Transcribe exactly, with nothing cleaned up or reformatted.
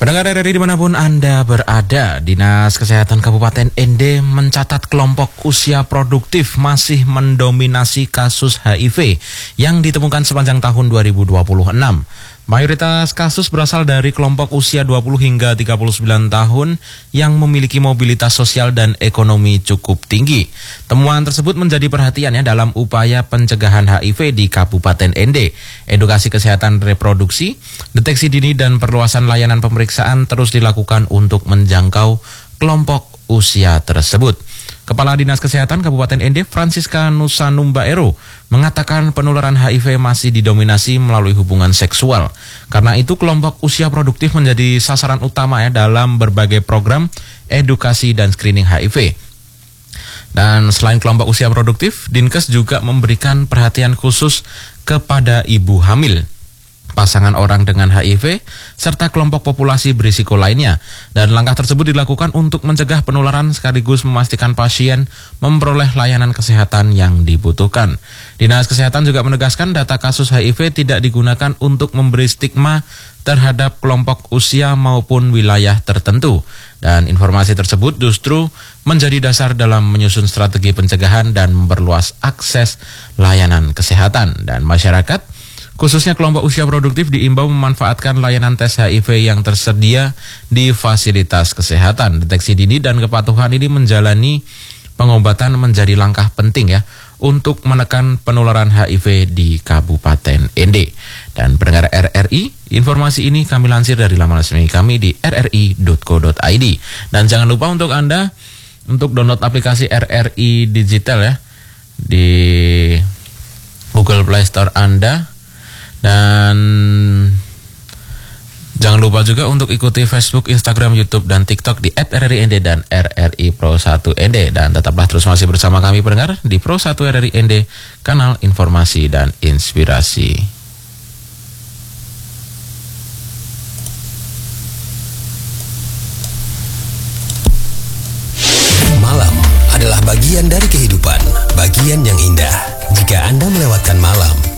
Pendengar R R I dimanapun Anda berada, Dinas Kesehatan Kabupaten N D mencatat kelompok usia produktif masih mendominasi kasus H I V yang ditemukan sepanjang tahun dua ribu dua puluh enam. Mayoritas kasus berasal dari kelompok usia dua puluh hingga tiga puluh sembilan tahun yang memiliki mobilitas sosial dan ekonomi cukup tinggi. Temuan tersebut menjadi perhatian ya dalam upaya pencegahan H I V di Kabupaten N D. Edukasi kesehatan reproduksi, deteksi dini dan perluasan layanan pemeriksaan terus dilakukan untuk menjangkau kelompok usia tersebut. Kepala Dinas Kesehatan Kabupaten N D, Francisca Nusanumbaero, mengatakan penularan H I V masih didominasi melalui hubungan seksual. Karena itu kelompok usia produktif menjadi sasaran utama ya dalam berbagai program edukasi dan screening H I V. Dan selain kelompok usia produktif, Dinkes juga memberikan perhatian khusus kepada ibu hamil, pasangan orang dengan H I V, serta kelompok populasi berisiko lainnya. Dan langkah tersebut dilakukan untuk mencegah penularan sekaligus memastikan pasien memperoleh layanan kesehatan yang dibutuhkan. Dinas Kesehatan juga menegaskan data kasus H I V tidak digunakan untuk memberi stigma terhadap kelompok usia maupun wilayah tertentu. Dan informasi tersebut justru menjadi dasar dalam menyusun strategi pencegahan dan memperluas akses layanan kesehatan. Dan masyarakat, khususnya kelompok usia produktif, diimbau memanfaatkan layanan tes H I V yang tersedia di fasilitas kesehatan. Deteksi dini dan kepatuhan ini menjalani pengobatan menjadi langkah penting ya untuk menekan penularan H I V di Kabupaten N D. Dan pendengar R R I, informasi ini kami lansir dari laman resmi kami di r r i dot co dot i d. Dan jangan lupa untuk Anda untuk download aplikasi R R I Digital ya di Google Play Store Anda. Dan jangan lupa juga untuk ikuti Facebook, Instagram, YouTube, dan TikTok di et r r i n d dan R R I Pro satu N D. Dan tetaplah terus masih bersama kami pendengar di Pro satu R R I N D, kanal informasi dan inspirasi. Malam adalah bagian dari kehidupan, bagian yang indah. Jika Anda melewatkan malam,